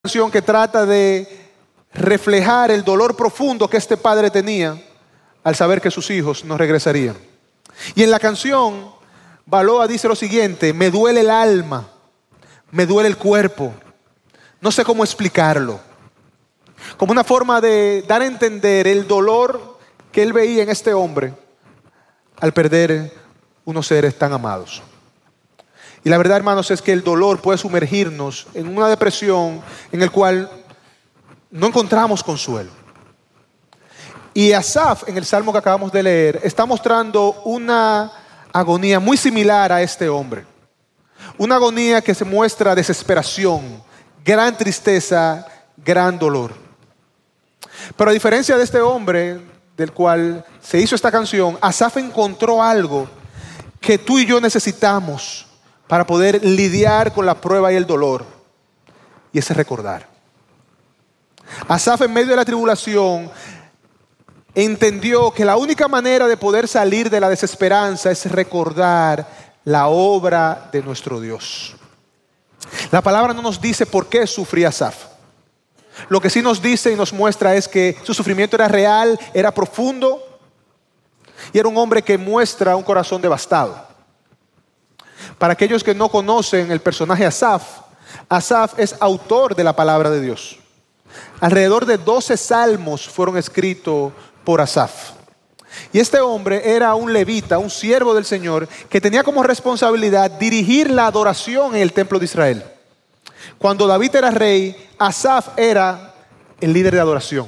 Canción que trata de reflejar el dolor profundo que este padre tenía al saber que sus hijos no regresarían. Y en la canción, Baloa dice lo siguiente: me duele el alma, me duele el cuerpo, no sé cómo explicarlo. Como una forma de dar a entender el dolor que él veía en este hombre al perder unos seres tan amados. Y la verdad, hermanos, es que el dolor puede sumergirnos en una depresión en el cual no encontramos consuelo. Y Asaf, en el salmo que acabamos de leer, está mostrando una agonía muy similar a este hombre. Una agonía que se muestra desesperación, gran tristeza, gran dolor. Pero a diferencia de este hombre del cual se hizo esta canción, Asaf encontró algo que tú y yo necesitamos para poder lidiar con la prueba y el dolor. Y ese es recordar. Asaf, en medio de la tribulación, entendió que la única manera de poder salir de la desesperanza es recordar la obra de nuestro Dios. La palabra no nos dice por qué sufría Asaf. Lo que sí nos dice y nos muestra es que su sufrimiento era real, era profundo, y era un hombre que muestra un corazón devastado. Para aquellos que no conocen el personaje Asaf, Asaf es autor de la palabra de Dios. Alrededor de 12 salmos fueron escritos por Asaf. Y este hombre era un levita, un siervo del Señor, que tenía como responsabilidad dirigir la adoración en el templo de Israel. Cuando David era rey, Asaf era el líder de adoración.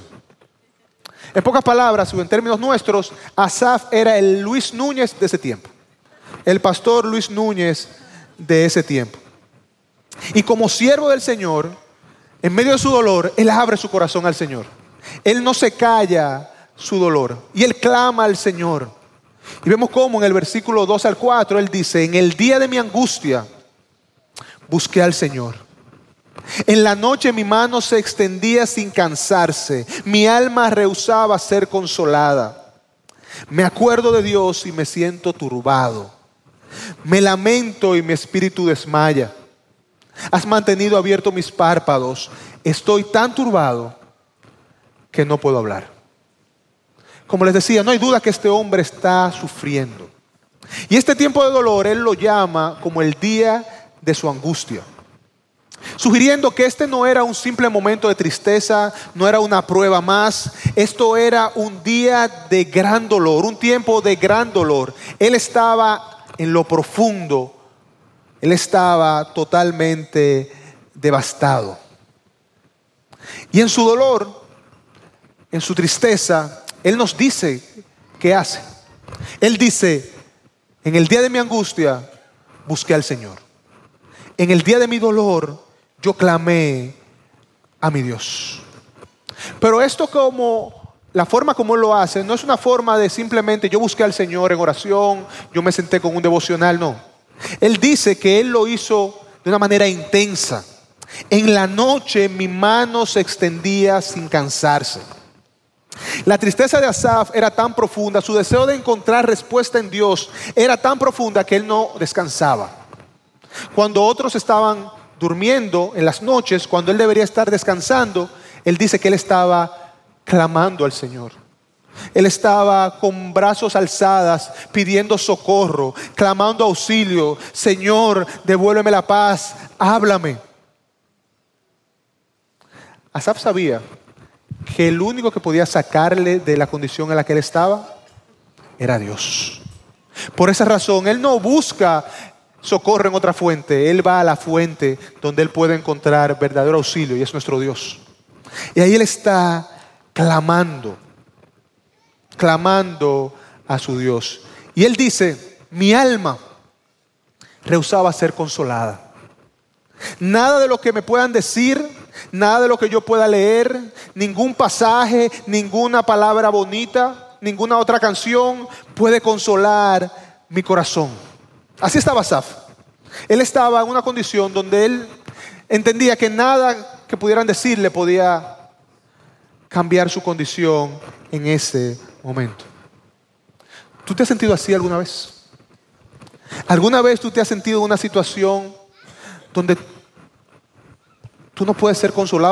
En pocas palabras, o en términos nuestros, Asaf era el Luis Núñez de ese tiempo. El pastor Luis Núñez de ese tiempo. Y como siervo del Señor, en medio de su dolor, él abre su corazón al Señor. Él no se calla su dolor y él clama al Señor. Y vemos cómo en el versículo 2 al 4 él dice: en el día de mi angustia busqué al Señor. En la noche mi mano se extendía sin cansarse, mi alma rehusaba ser consolada. Me acuerdo de Dios y me siento turbado. Me lamento y mi espíritu desmaya. Has mantenido abiertos mis párpados. Estoy tan turbado que no puedo hablar. Como les decía, no hay duda que este hombre está sufriendo. Y este tiempo de dolor él lo llama como el día de su angustia, sugiriendo que este no era un simple momento de tristeza, no era una prueba más. Esto era un día de gran dolor, un tiempo de gran dolor. Él estaba en lo profundo, él estaba totalmente devastado. Y en su dolor, en su tristeza, él nos dice qué hace. Él dice: en el día de mi angustia busqué al Señor. En el día de mi dolor yo clamé a mi Dios. Pero esto, como la forma como él lo hace, no es una forma de simplemente yo busqué al Señor en oración, yo me senté con un devocional, no. Él dice que él lo hizo de una manera intensa. En la noche mi mano se extendía sin cansarse. La tristeza de Asaf era tan profunda, su deseo de encontrar respuesta en Dios era tan profunda que él no descansaba. Cuando otros estaban durmiendo en las noches, cuando él debería estar descansando, él dice que él estaba clamando al Señor. Él estaba con brazos alzados pidiendo socorro, clamando auxilio. Señor, devuélveme la paz, háblame. Asaf sabía que el único que podía sacarle de la condición en la que él estaba era Dios. Por esa razón, él no busca socorro en otra fuente. Él va a la fuente donde él puede encontrar verdadero auxilio, y es nuestro Dios. Y ahí él está clamando a su Dios. Y él dice: mi alma rehusaba ser consolada. Nada de lo que me puedan decir, nada de lo que yo pueda leer, ningún pasaje, ninguna palabra bonita, ninguna otra canción puede consolar mi corazón. Así estaba Asaf. Él estaba en una condición donde él entendía que nada que pudieran decirle podía cambiar su condición en ese momento. ¿Tú te has sentido así alguna vez? ¿Alguna vez tú te has sentido en una situación donde Tú no puedes ser consolado